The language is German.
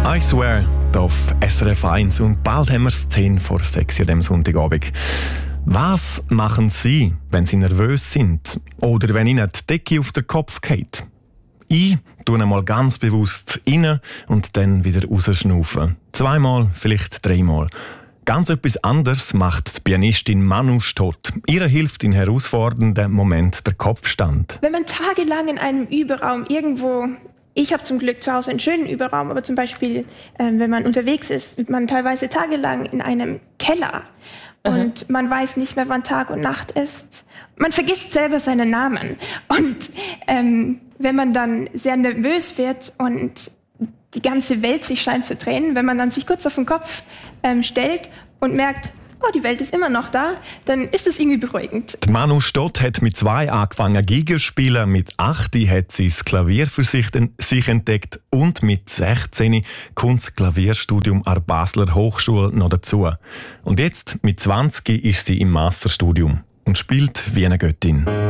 I Swear, hier auf SRF 1 und bald haben wir es 10 vor 6 an diesem Sonntagabend. Was machen Sie, wenn Sie nervös sind oder wenn Ihnen die Decke auf den Kopf geht? Ich tue einmal ganz bewusst rein und dann wieder rausschnaufen. 2-mal, vielleicht 3-mal. Ganz etwas anderes macht die Pianistin Manu Stott. Ihr hilft in herausfordernden Momenten der Kopfstand. Wenn man tagelang in einem Überraum irgendwo, ich habe zum Glück zu Hause einen schönen Überraum, aber zum Beispiel, wenn man unterwegs ist, man teilweise tagelang in einem Keller und man weiß nicht mehr, wann Tag und Nacht ist. Man vergisst selber seinen Namen. Und wenn man dann sehr nervös wird und die ganze Welt sich scheint zu drehen, wenn man dann sich kurz auf den Kopf stellt und merkt, oh, die Welt ist immer noch da, dann ist es irgendwie beruhigend. Die Manu Stott hat mit 2 angefangen Geige zu spielen, mit 8 hat sie das Klavier für sich entdeckt und mit 16 kommt das Klavierstudium an der Basler Hochschule noch dazu. Und jetzt, mit 20, ist sie im Masterstudium und spielt wie eine Göttin.